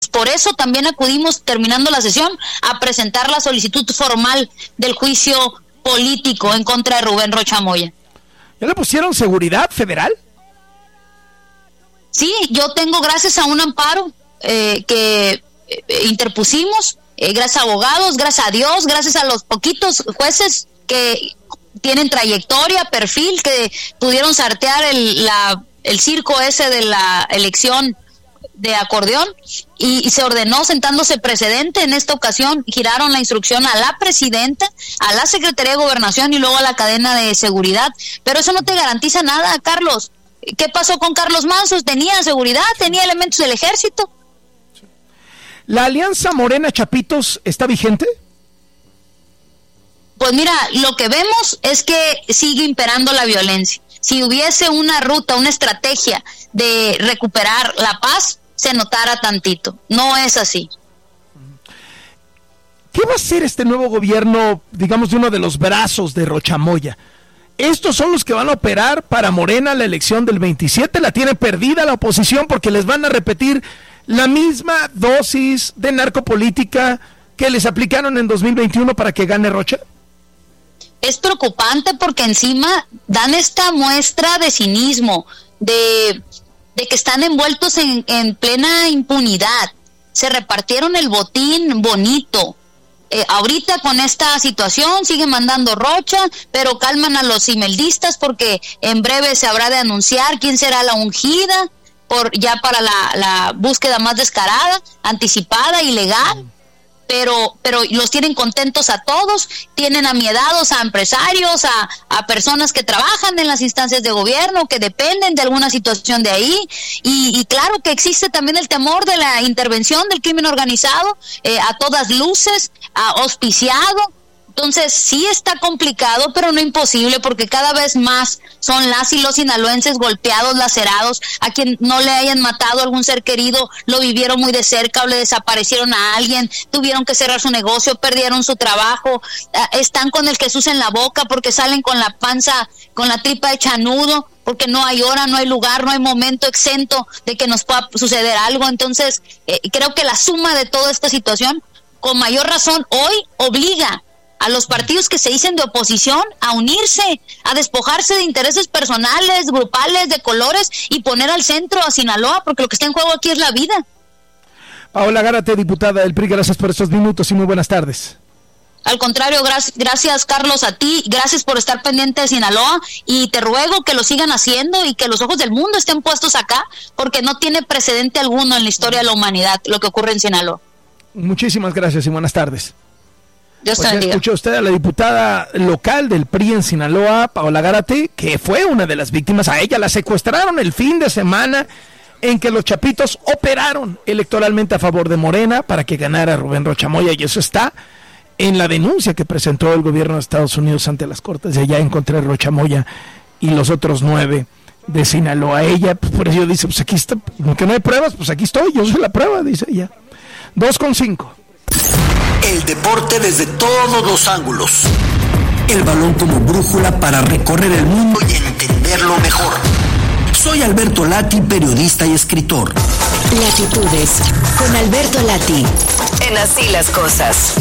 por eso también acudimos, terminando la sesión, a presentar la solicitud formal del juicio político en contra de Rubén Rocha Moya. ¿Ya le pusieron seguridad federal? Sí, yo tengo, gracias a un amparo que interpusimos, gracias a abogados, gracias a Dios, gracias a los poquitos jueces que tienen trayectoria, perfil, que pudieron sartear el circo ese de la elección de acordeón, y se ordenó sentándose precedente. En esta ocasión giraron la instrucción a la presidenta, a la Secretaría de Gobernación y luego a la cadena de seguridad, pero eso no te garantiza nada, Carlos. ¿Qué pasó con Carlos Mansos? Tenía seguridad, tenía elementos del ejército. ¿La alianza Morena-Chapitos está vigente? Pues mira, lo que vemos es que sigue imperando la violencia. Si hubiese una ruta, una estrategia de recuperar la paz, se notara tantito. No es así. ¿Qué va a hacer este nuevo gobierno, digamos, de uno de los brazos de Rocha Moya? Estos son los que van a operar para Morena la elección del 27. La tiene perdida la oposición porque les van a repetir la misma dosis de narcopolítica que les aplicaron en 2021 para que gane Rocha. Es preocupante porque encima dan esta muestra de cinismo, de que están envueltos en plena impunidad. Se repartieron el botín bonito. Ahorita con esta situación siguen mandando Rocha, pero calman a los imeldistas porque en breve se habrá de anunciar quién será la ungida ya para la búsqueda más descarada, anticipada y legal. Pero los tienen contentos a todos, tienen amiedados a empresarios, a personas que trabajan en las instancias de gobierno, que dependen de alguna situación de ahí, y claro que existe también el temor de la intervención del crimen organizado, a todas luces, auspiciado. Entonces sí está complicado, pero no imposible, porque cada vez más son las y los sinaloenses golpeados, lacerados. A quien no le hayan matado a algún ser querido, lo vivieron muy de cerca o le desaparecieron a alguien, tuvieron que cerrar su negocio, perdieron su trabajo, están con el Jesús en la boca porque salen con la panza, con la tripa hecha nudo, porque no hay hora, no hay lugar, no hay momento exento de que nos pueda suceder algo. Entonces creo que la suma de toda esta situación, con mayor razón, hoy obliga a los partidos que se dicen de oposición a unirse, a despojarse de intereses personales, grupales, de colores, y poner al centro a Sinaloa, porque lo que está en juego aquí es la vida. Paola Gárate, diputada del PRI, gracias por estos minutos y muy buenas tardes. Al contrario, gracias Carlos a ti, gracias por estar pendiente de Sinaloa, y te ruego que lo sigan haciendo y que los ojos del mundo estén puestos acá, porque no tiene precedente alguno en la historia de la humanidad lo que ocurre en Sinaloa. Muchísimas gracias y buenas tardes. Dios te bendiga. bendiga. Escuchó usted a la diputada local del PRI en Sinaloa, Paola Gárate, que fue una de las víctimas. A ella la secuestraron el fin de semana en que los chapitos operaron electoralmente a favor de Morena para que ganara Rubén Rocha Moya, y eso está en la denuncia que presentó el gobierno de Estados Unidos ante las Cortes de allá en contra de Rocha Moya y los otros 9 de Sinaloa. Ella, pues, por eso dice, pues aquí está, aunque no hay pruebas, pues aquí estoy, yo soy la prueba, dice ella. 2:5. El deporte desde todos los ángulos. El balón como brújula para recorrer el mundo y entenderlo mejor. Soy Alberto Lati, periodista y escritor. Latitudes con Alberto Lati. En Así las Cosas.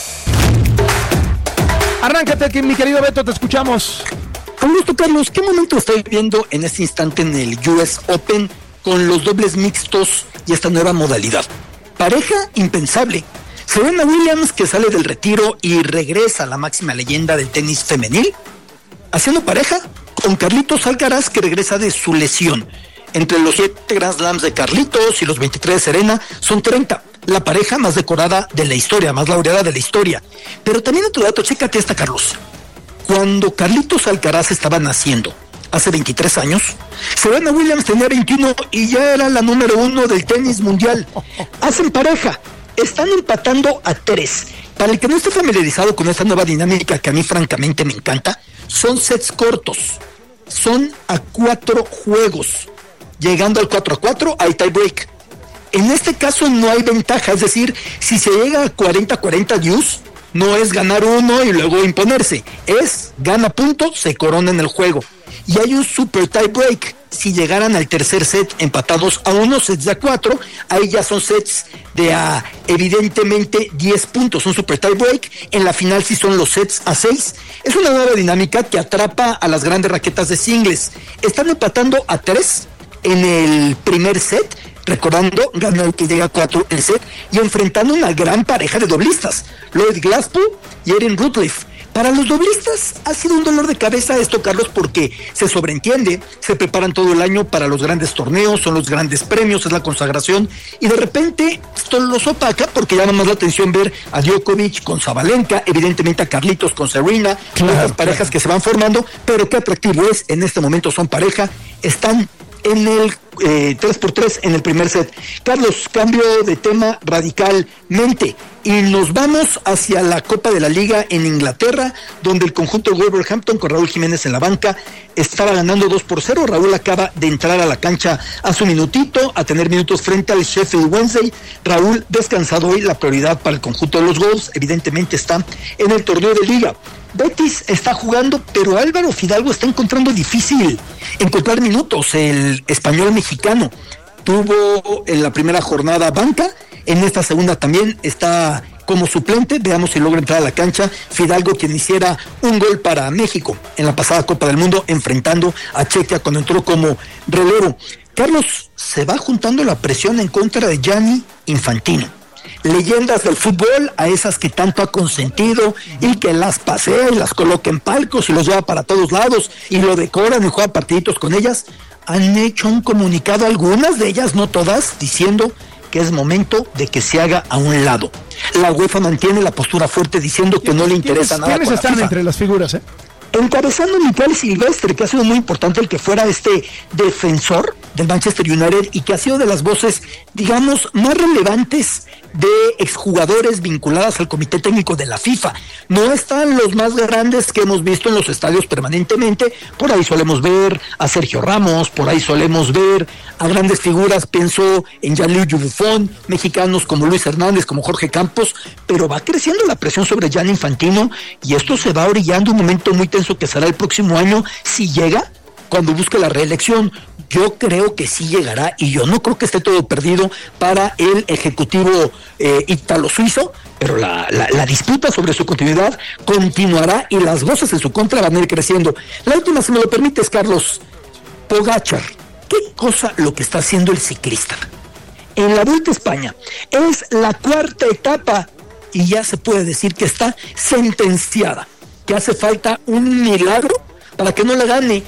Arráncate aquí, mi querido Beto, te escuchamos. Con gusto, Carlos. ¿Qué momento estoy viendo en este instante en el US Open con los dobles mixtos y esta nueva modalidad? Pareja impensable. Serena Williams, que sale del retiro y regresa a la máxima leyenda del tenis femenil, haciendo pareja con Carlitos Alcaraz, que regresa de su lesión. Entre los 7 Grand Slams de Carlitos y los 23 de Serena, son 30. La pareja más decorada de la historia, más laureada de la historia. Pero también otro dato, chécate esta, Carlos. Cuando Carlitos Alcaraz estaba naciendo, hace 23 años, Serena Williams tenía 21 y ya era la número 1 del tenis mundial. Hacen pareja. Están empatando a 3. Para el que no esté familiarizado con esta nueva dinámica, que a mí francamente me encanta, son sets cortos. Son a 4 juegos. Llegando al 4-4 hay tie break. En este caso no hay ventaja, es decir, si se llega a 40-40 deuce, No es ganar uno y luego imponerse. Es gana punto, se corona en el juego. Y hay un super tie break. Si llegaran al tercer set empatados a 1, sets de a 4, ahí ya son sets de a evidentemente 10 puntos, un super tie break. En la final sí son los sets a 6. Es una nueva dinámica que atrapa a las grandes raquetas de singles. Están empatando a 3 en el primer set, recordando, gana el que llega a 4 el set, y enfrentando una gran pareja de doblistas, Lloyd Glasgow y Erin Rutliff. Para los doblistas ha sido un dolor de cabeza esto, Carlos, porque se sobreentiende, se preparan todo el año para los grandes torneos, son los grandes premios, es la consagración, y de repente esto los opaca porque llama más la atención ver a Djokovic con Sabalenka, evidentemente a Carlitos con Serena, otras parejas que se van formando, pero qué atractivo es, en este momento son pareja, están en el 3x3 en el primer set. Carlos, cambio de tema radicalmente y nos vamos hacia la Copa de la Liga en Inglaterra, donde el conjunto de Wolverhampton con Raúl Jiménez en la banca estaba ganando 2-0. Raúl acaba de entrar a la cancha a su minutito, a tener minutos frente al Sheffield Wednesday. Raúl descansado hoy, la prioridad para el conjunto de los Wolves evidentemente está en el torneo de Liga. Betis está jugando, pero Álvaro Fidalgo está encontrando difícil encontrar minutos. El español mexicano tuvo en la primera jornada banca, en esta segunda también está como suplente. Veamos si logra entrar a la cancha Fidalgo, quien hiciera un gol para México en la pasada Copa del Mundo, enfrentando a Chequia cuando entró como relevo. Carlos, se va juntando la presión en contra de Gianni Infantino. Leyendas del fútbol, a esas que tanto ha consentido y que las pasea y las coloca en palcos y los lleva para todos lados y lo decoran y juega partiditos con ellas, han hecho un comunicado, algunas de ellas, no todas, diciendo que es momento de que se haga a un lado. La UEFA mantiene la postura fuerte diciendo que no le interesa nada. ¿Quiénes están entre las figuras, Encabezando a Miquel Silvestre, que ha sido muy importante el que fuera este defensor del Manchester United y que ha sido de las voces, digamos, más relevantes de exjugadores vinculadas al Comité Técnico de la FIFA. No están los más grandes que hemos visto en los estadios permanentemente. Por ahí solemos ver a Sergio Ramos, por ahí solemos ver a grandes figuras, pienso en Gianluigi Buffon, mexicanos como Luis Hernández, como Jorge Campos, pero va creciendo la presión sobre Gianni Infantino y esto se va orillando un momento muy tenso que será el próximo año si llega, cuando busque la reelección. Yo creo que sí llegará y yo no creo que esté todo perdido para el ejecutivo ítalo-suizo, pero la disputa sobre su continuidad continuará y las voces en su contra van a ir creciendo. La última, si me lo permites, Carlos, Pogačar. ¿Qué cosa lo que está haciendo el ciclista? En la Vuelta a España es la cuarta etapa y ya se puede decir que está sentenciada, que hace falta un milagro para que no le gane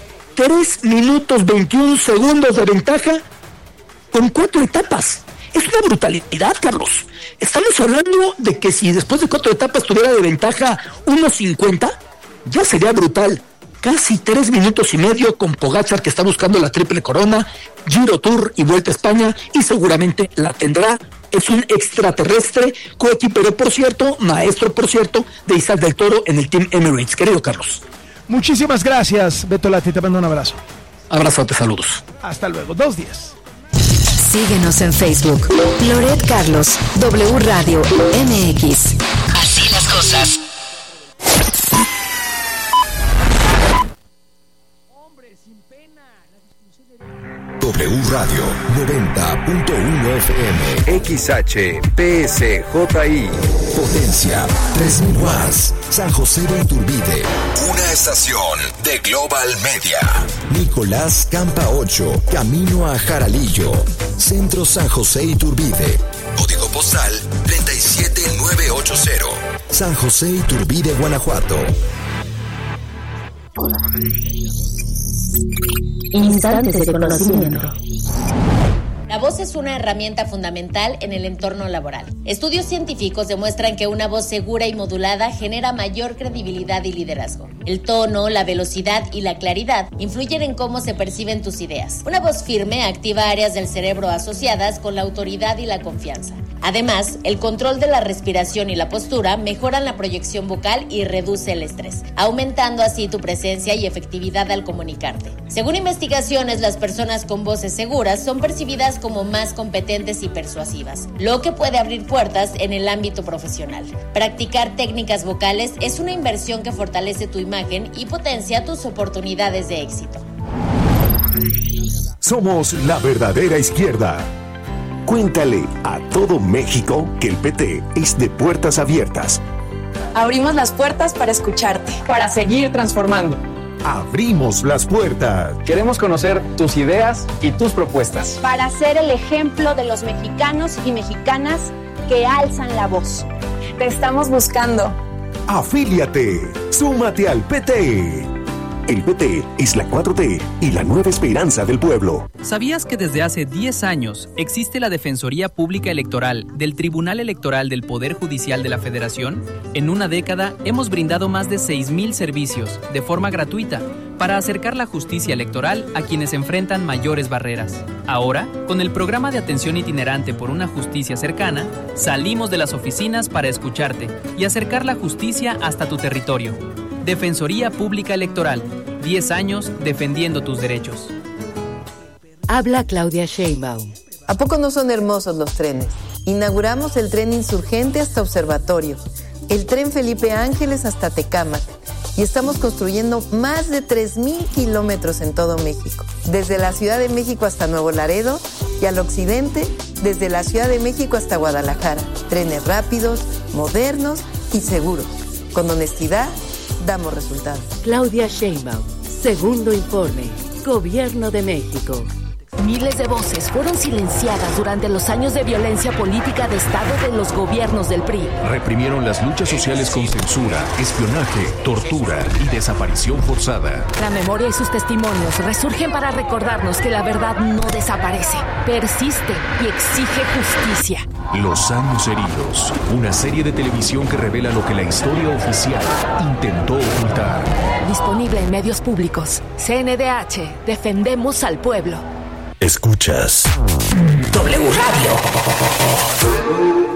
3 minutos 21 segundos de ventaja con 4 etapas. Es una brutalidad, Carlos. Estamos hablando de que si después de 4 etapas tuviera de ventaja 1.50, ya sería brutal. Casi 3 minutos y medio con Pogačar, que está buscando la triple corona, Giro Tour y Vuelta a España, y seguramente la tendrá. Es un extraterrestre, coequipero, por cierto, maestro, por cierto, de Isaac del Toro en el Team Emirates. Querido Carlos. Muchísimas gracias, Beto Lati, te mando un abrazo. Abrazote, saludos. Hasta luego, 2:10. Síguenos en Facebook, Loret Carlos, W Radio MX. Así las cosas. W Radio 90.1 FM XHPSJI Potencia 3000 watts San José de Iturbide. Una estación de Global Media. Nicolás Campa 8, camino a Jaralillo. Centro San José Iturbide. Código postal 37980. San José Iturbide, Guanajuato. Instantes de conocimiento. La voz es una herramienta fundamental en el entorno laboral. Estudios científicos demuestran que una voz segura y modulada genera mayor credibilidad y liderazgo. El tono, la velocidad y la claridad influyen en cómo se perciben tus ideas. Una voz firme activa áreas del cerebro asociadas con la autoridad y la confianza. Además, el control de la respiración y la postura mejoran la proyección vocal y reduce el estrés, aumentando así tu presencia y efectividad al comunicarte. Según investigaciones, las personas con voces seguras son percibidas como más competentes y persuasivas, lo que puede abrir puertas en el ámbito profesional. Practicar técnicas vocales es una inversión que fortalece tu imagen y potencia tus oportunidades de éxito. Somos la verdadera izquierda. Cuéntale a todo México que el PT es de puertas abiertas. Abrimos las puertas para escucharte. Para seguir transformando. Abrimos las puertas. Queremos conocer tus ideas y tus propuestas. Para ser el ejemplo de los mexicanos y mexicanas que alzan la voz. Te estamos buscando. Afíliate. Súmate al PT. El PT es la 4T y la nueva esperanza del pueblo. ¿Sabías que desde hace 10 años existe la Defensoría Pública Electoral del Tribunal Electoral del Poder Judicial de la Federación? En una década hemos brindado más de 6,000 servicios de forma gratuita para acercar la justicia electoral a quienes enfrentan mayores barreras. Ahora, con el programa de atención itinerante por una justicia cercana, salimos de las oficinas para escucharte y acercar la justicia hasta tu territorio. Defensoría Pública Electoral, 10 años defendiendo tus derechos. Habla Claudia Sheinbaum. ¿A poco no son hermosos los trenes? Inauguramos el tren Insurgente hasta Observatorio, el tren Felipe Ángeles hasta Tecámac, y estamos construyendo más de 3,000 kilómetros en todo México, desde la Ciudad de México hasta Nuevo Laredo y al occidente, desde la Ciudad de México hasta Guadalajara. Trenes rápidos, modernos y seguros. Con honestidad, damos resultados. Claudia Sheinbaum, segundo informe, Gobierno de México. Miles de voces fueron silenciadas durante los años de violencia política de Estado de los gobiernos del PRI. Reprimieron las luchas sociales con censura, espionaje, tortura y desaparición forzada. La memoria y sus testimonios resurgen para recordarnos que la verdad no desaparece, persiste y exige justicia. Los años heridos, una serie de televisión que revela lo que la historia oficial intentó ocultar. Disponible en medios públicos. CNDH, defendemos al pueblo. Escuchas W Radio.